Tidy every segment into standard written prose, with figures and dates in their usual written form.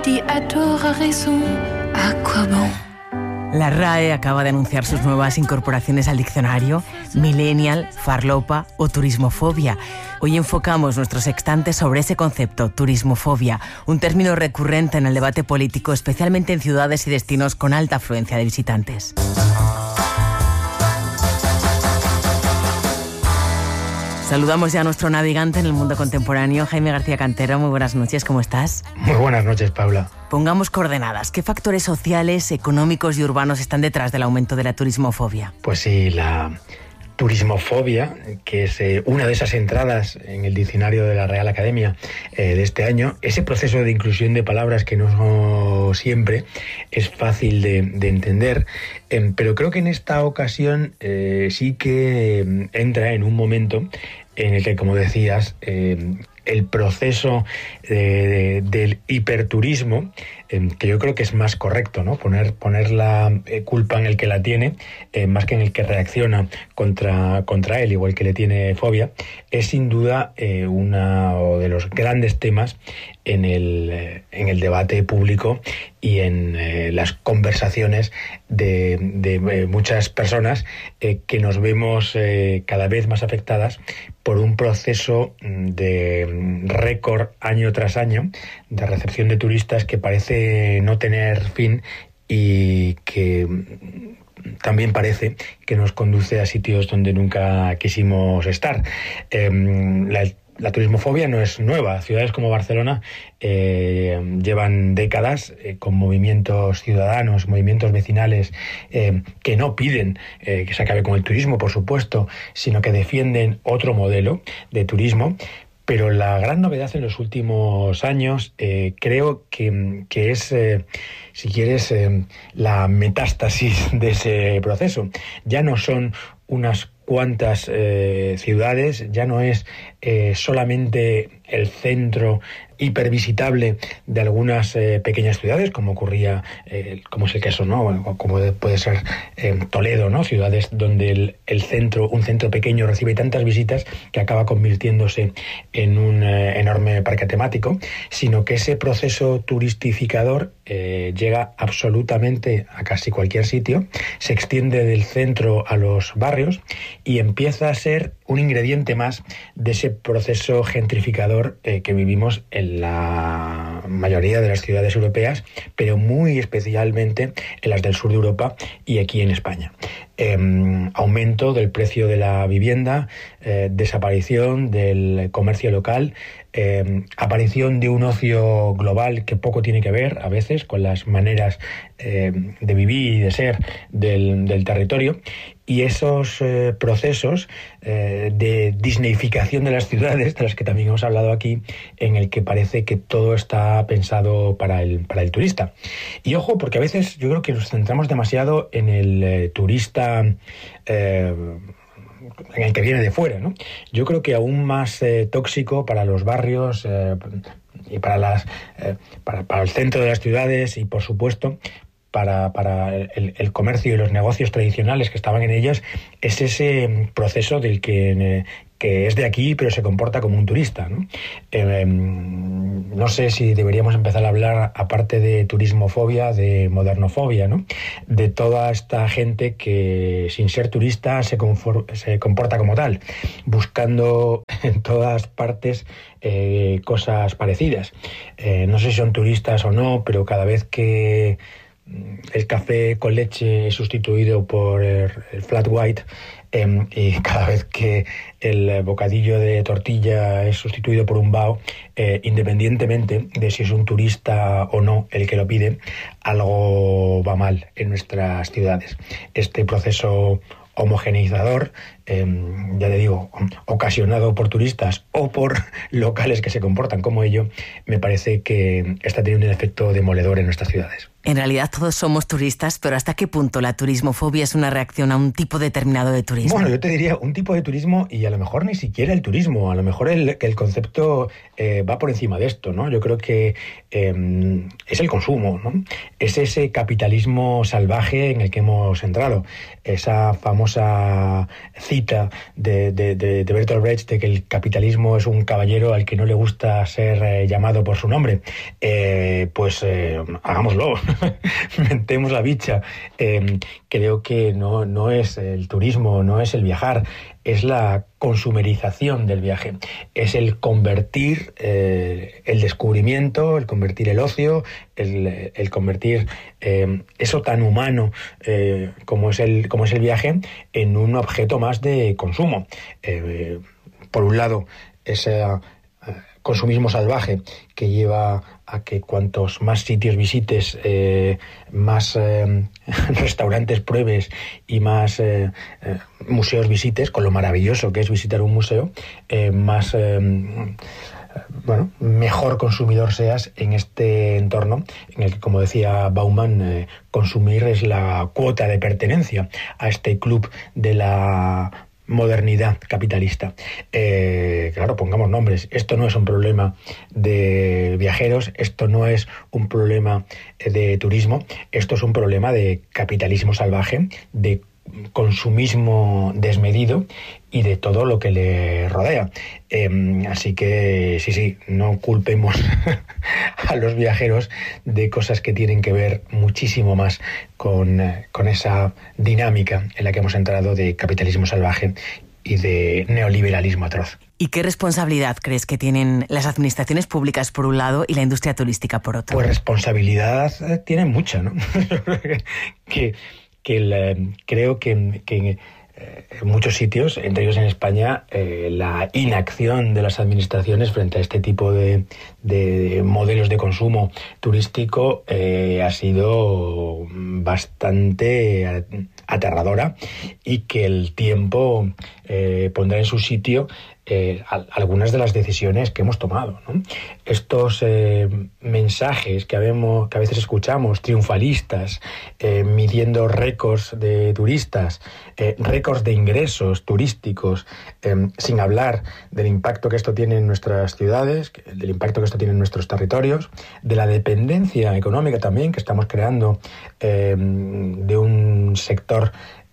dis à tort, à raison, à quoi bon? La RAE acaba de anunciar sus nuevas incorporaciones al diccionario: millennial, farlopa o turismofobia. Hoy enfocamos nuestro sextante sobre ese concepto, turismofobia, un término recurrente en el debate político, especialmente en ciudades y destinos con alta afluencia de visitantes. Saludamos ya a nuestro navegante en el mundo contemporáneo, Jaime García Cantero. Muy buenas noches, ¿cómo estás? Muy buenas noches, Paula. Pongamos coordenadas. ¿Qué factores sociales, económicos y urbanos están detrás del aumento de la turismofobia? Pues sí, la turismofobia, que es una de esas entradas en el diccionario de la Real Academia de este año, ese proceso de inclusión de palabras que no siempre es fácil de entender, pero creo que en esta ocasión sí que entra en un momento en el que, como decías, el proceso del hiperturismo, que yo creo que es más correcto, ¿no? Poner la culpa en el que la tiene, más que en el que reacciona contra él, igual que le tiene fobia, es sin duda uno de los grandes temas en el debate público y en las conversaciones de muchas personas que nos vemos cada vez más afectadas por un proceso de récord año tras año de recepción de turistas que parece no tener fin y que también parece que nos conduce a sitios donde nunca quisimos estar. La turismofobia no es nueva. Ciudades como Barcelona llevan décadas con movimientos ciudadanos, movimientos vecinales que no piden que se acabe con el turismo, por supuesto, sino que defienden otro modelo de turismo. Pero la gran novedad en los últimos años creo que es, si quieres, la metástasis de ese proceso. Ya no son unas cuantas ciudades, ya no es solamente el centro hipervisitable de algunas pequeñas ciudades, como ocurría, como es el caso, ¿no? Como puede ser Toledo, ¿no? Ciudades donde un centro pequeño recibe tantas visitas que acaba convirtiéndose en un enorme parque temático, sino que ese proceso turistificador llega absolutamente a casi cualquier sitio, se extiende del centro a los barrios y empieza a ser un ingrediente más de ese proceso gentrificador que vivimos en la mayoría de las ciudades europeas, pero muy especialmente en las del sur de Europa y aquí en España. Aumento del precio de la vivienda, desaparición del comercio local, aparición de un ocio global que poco tiene que ver a veces con las maneras de vivir y de ser del territorio, y esos procesos de disneyficación de las ciudades, de las que también hemos hablado aquí, en el que parece que todo está pensado para el turista. Y ojo, porque a veces yo creo que nos centramos demasiado en el turista en el que viene de fuera, ¿no? Yo creo que aún más tóxico para los barrios y para el centro de las ciudades y, por supuesto, para el comercio y los negocios tradicionales que estaban en ellas, es ese proceso del que es de aquí pero se comporta como un turista, ¿no? No sé si deberíamos empezar a hablar, aparte de turismofobia, de modernofobia, ¿no? De toda esta gente que, sin ser turista, se comporta como tal, buscando en todas partes cosas parecidas. No sé si son turistas o no, pero cada vez que el café con leche es sustituido por el flat white, y cada vez que el bocadillo de tortilla es sustituido por un bao, independientemente de si es un turista o no el que lo pide, algo va mal en nuestras ciudades. Este proceso homogeneizador, ya te digo, ocasionado por turistas o por locales que se comportan como ello, me parece que está teniendo un efecto demoledor en nuestras ciudades. En realidad todos somos turistas, pero ¿hasta qué punto la turismofobia es una reacción a un tipo determinado de turismo? Bueno, yo te diría un tipo de turismo, y a lo mejor ni siquiera el turismo, a lo mejor el concepto va por encima de esto, ¿no? Yo creo que es el consumo, ¿no? Es ese capitalismo salvaje en el que hemos entrado, esa famosa cita de Bertolt Brecht, de que el capitalismo es un caballero al que no le gusta ser llamado por su nombre. Hagámoslo, mentemos la bicha. Creo que no es el turismo, no es el viajar, es la consumerización del viaje, es el convertir el descubrimiento, el convertir el ocio, el convertir eso tan humano como es el viaje en un objeto más de consumo. Por un lado, ese consumismo salvaje que lleva a que cuantos más sitios visites, más restaurantes pruebes y más museos visites, con lo maravilloso que es visitar un museo, mejor consumidor seas en este entorno en el que, como decía Bauman, consumir es la cuota de pertenencia a este club de la modernidad capitalista. Claro, pongamos nombres. Esto no es un problema de viajeros, esto no es un problema de turismo, esto es un problema de capitalismo salvaje, de consumismo desmedido y de todo lo que le rodea. Así que sí, no culpemos a los viajeros de cosas que tienen que ver muchísimo más con esa dinámica en la que hemos entrado de capitalismo salvaje y de neoliberalismo atroz. ¿Y qué responsabilidad crees que tienen las administraciones públicas por un lado y la industria turística por otro? Pues responsabilidad tienen mucha, ¿no? Creo que en muchos sitios, entre ellos en España, la inacción de las administraciones frente a este tipo de modelos de consumo turístico ha sido bastante aterradora, y que el tiempo pondrá en su sitio algunas de las decisiones que hemos tomado, ¿no? Estos mensajes que a veces escuchamos, triunfalistas, midiendo récords de turistas, récords de ingresos turísticos, sin hablar del impacto que esto tiene en nuestras ciudades, del impacto que esto tiene en nuestros territorios, de la dependencia económica también que estamos creando de un sector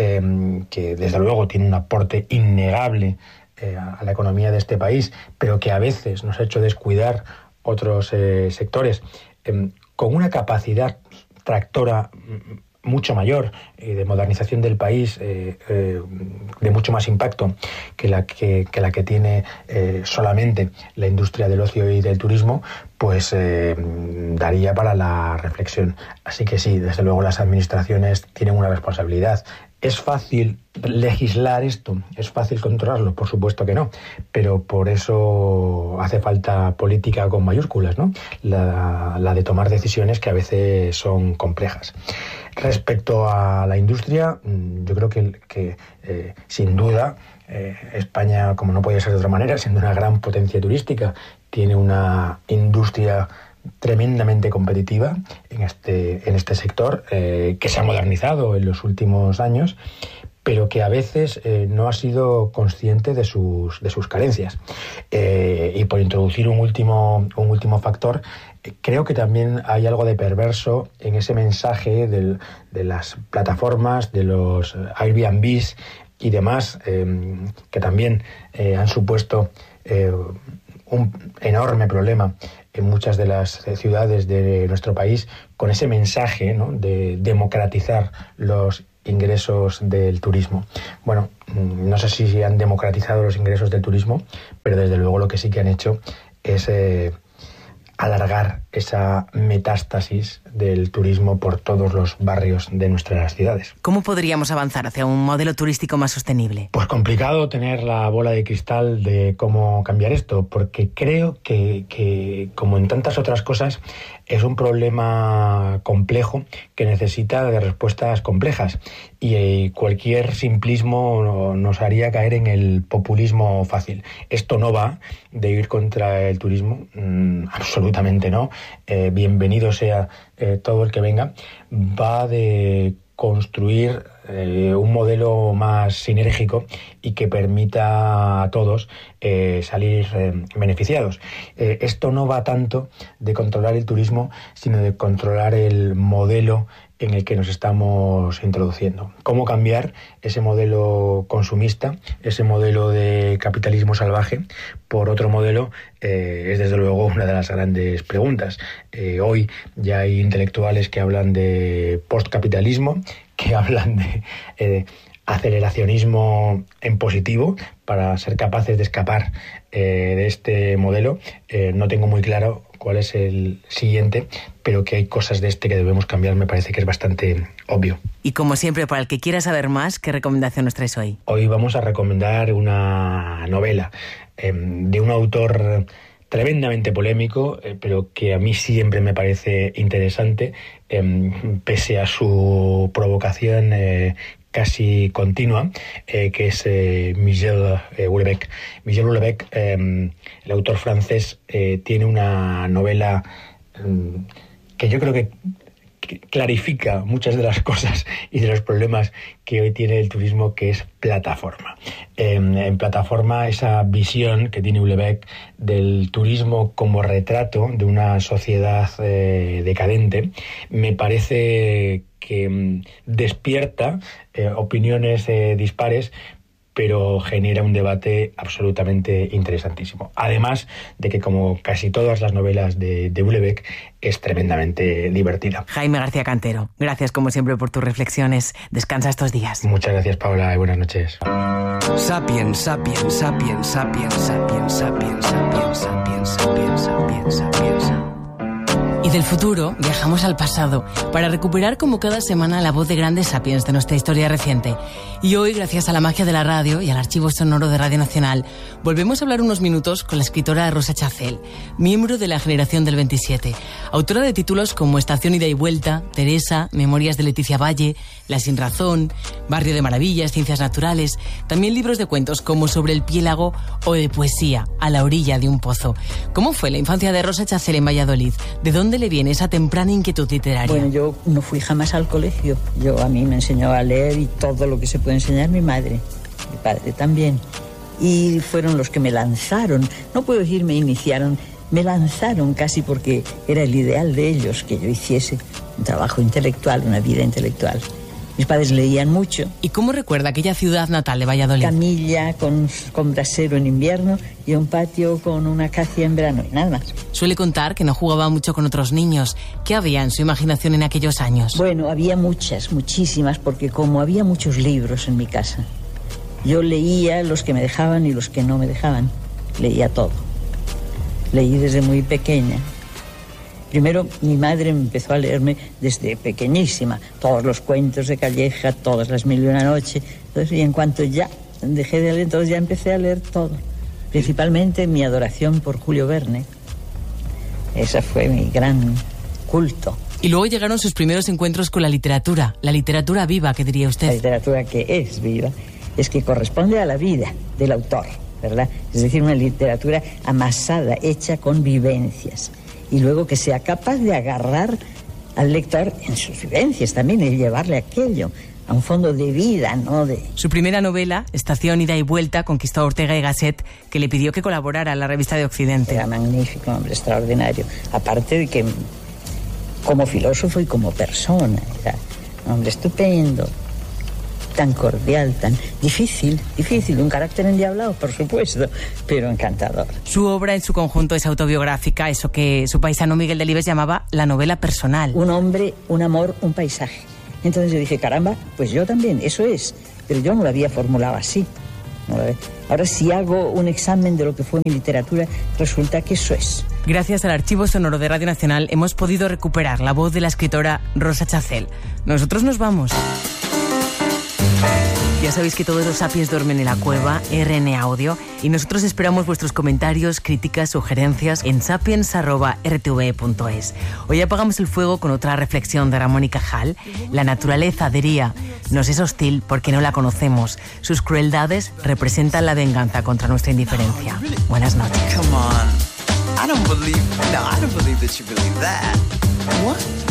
que desde luego tiene un aporte innegable a la economía de este país, pero que a veces nos ha hecho descuidar otros sectores, con una capacidad tractora mucho mayor de modernización del país, de mucho más impacto que la que tiene solamente la industria del ocio y del turismo, pues daría para la reflexión. Así que sí, desde luego las administraciones tienen una responsabilidad. ¿Es fácil legislar esto? ¿Es fácil controlarlo? Por supuesto que no, pero por eso hace falta política con mayúsculas, ¿no? La de tomar decisiones que a veces son complejas. Respecto a la industria, yo creo que sin duda España, como no puede ser de otra manera, siendo una gran potencia turística, tiene una industria tremendamente competitiva en este sector, que se ha modernizado en los últimos años, pero que a veces no ha sido consciente de sus carencias. Y por introducir un último factor, creo que también hay algo de perverso en ese mensaje de las plataformas, de los Airbnbs y demás, que también han supuesto un enorme problema en muchas de las ciudades de nuestro país, con ese mensaje, ¿no?, de democratizar los ingresos del turismo. Bueno, no sé si han democratizado los ingresos del turismo, pero desde luego lo que sí que han hecho es alargar esa metástasis del turismo por todos los barrios de nuestras ciudades. ¿Cómo podríamos avanzar hacia un modelo turístico más sostenible? Pues complicado tener la bola de cristal de cómo cambiar esto, porque creo que como en tantas otras cosas, es un problema complejo que necesita de respuestas complejas, y cualquier simplismo nos haría caer en el populismo fácil. Esto no va de ir contra el turismo, absolutamente no. Bienvenido sea todo el que venga. Va de construir un modelo más sinérgico y que permita a todos salir beneficiados. Esto no va tanto de controlar el turismo, sino de controlar el modelo en el que nos estamos introduciendo. ¿Cómo cambiar ese modelo consumista, ese modelo de capitalismo salvaje, por otro modelo? Es desde luego una de las grandes preguntas. Hoy ya hay intelectuales que hablan de postcapitalismo, que hablan de aceleracionismo en positivo para ser capaces de escapar de este modelo. No tengo muy claro cuál es el siguiente, pero que hay cosas de este que debemos cambiar, me parece que es bastante obvio. Y como siempre, para el que quiera saber más, ¿qué recomendación nos traes hoy? Hoy vamos a recomendar una novela de un autor tremendamente polémico, pero que a mí siempre me parece interesante, pese a su provocación casi continua, que es Michel Houellebecq. Michel Houellebecq, el autor francés, tiene una novela que yo creo que clarifica muchas de las cosas y de los problemas que hoy tiene el turismo, que es Plataforma. En Plataforma, esa visión que tiene Houellebecq del turismo como retrato de una sociedad decadente, me parece que despierta opiniones dispares, pero genera un debate absolutamente interesantísimo. Además de que, como casi todas las novelas de Houellebecq, es tremendamente divertida. Jaime García Cantero, gracias como siempre por tus reflexiones. Descansa estos días. Muchas gracias, Paula, y buenas noches. Sapiens, sapiens, sapiens, sapiens, sapiens, sapiens, sapiens, sapiens, sapiens, sapiens, sapiens. Y del futuro viajamos al pasado para recuperar como cada semana la voz de grandes sapiens de nuestra historia reciente. Y hoy, gracias a la magia de la radio y al archivo sonoro de Radio Nacional, volvemos a hablar unos minutos con la escritora Rosa Chacel, miembro de la generación del 27, autora de títulos como Estación Ida y Vuelta, Teresa, Memorias de Leticia Valle, La Sinrazón, Barrio de Maravillas, Ciencias Naturales, también libros de cuentos como Sobre el Piélago o de poesía, A la orilla de un pozo. ¿Cómo fue la infancia de Rosa Chacel en Valladolid? ¿De dónde le viene esa temprana inquietud literaria? Bueno, yo no fui jamás al colegio. A mí me enseñó a leer y todo lo que se puede enseñar mi madre, mi padre también. Y fueron los que me lanzaron. No puedo decir me iniciaron, me lanzaron casi, porque era el ideal de ellos que yo hiciese un trabajo intelectual, una vida intelectual. Mis padres leían mucho. ¿Y cómo recuerda aquella ciudad natal de Valladolid? Camilla con brasero en invierno y un patio con una acacia en verano y nada más. Suele contar que no jugaba mucho con otros niños. ¿Qué había en su imaginación en aquellos años? Bueno, había muchísimas, porque como había muchos libros en mi casa, yo leía los que me dejaban y los que no me dejaban. Leía todo. Leí desde muy pequeña. Primero, mi madre me empezó a leerme desde pequeñísima todos los cuentos de Calleja, todas las Mil y una noche. Entonces, y en cuanto ya dejé de leer, entonces ya empecé a leer todo. Principalmente mi adoración por Julio Verne. Ese fue mi gran culto. Y luego llegaron sus primeros encuentros con la literatura viva, ¿qué diría usted? La literatura que es viva es que corresponde a la vida del autor, ¿verdad? Es decir, una literatura amasada, hecha con vivencias. Y luego que sea capaz de agarrar al lector en sus vivencias también y llevarle aquello a un fondo de vida, ¿no? Su primera novela, Estación Ida y Vuelta, conquistó a Ortega y Gasset, que le pidió que colaborara en la revista de Occidente. Era magnífico, hombre, extraordinario. Aparte de que como filósofo y como persona, era un hombre estupendo, tan cordial, tan difícil, un carácter endiablado, por supuesto, pero encantador. Su obra en su conjunto es autobiográfica, eso que su paisano Miguel Delibes llamaba la novela personal. Un hombre, un amor, un paisaje. Entonces yo dije, caramba, pues yo también, eso es, pero yo no lo había formulado así. Ahora, si hago un examen de lo que fue mi literatura, resulta que eso es. Gracias al archivo sonoro de Radio Nacional hemos podido recuperar la voz de la escritora Rosa Chacel. Nosotros nos vamos. Ya sabéis que todos los sapiens duermen en la cueva, RN Audio, y nosotros esperamos vuestros comentarios, críticas, sugerencias en sapiens@rtve.es. Hoy apagamos el fuego con otra reflexión de Ramón y Cajal. La naturaleza, diría, nos es hostil porque no la conocemos. Sus crueldades representan la venganza contra nuestra indiferencia. Buenas noches. Come on. I don't believe that you believe that. What?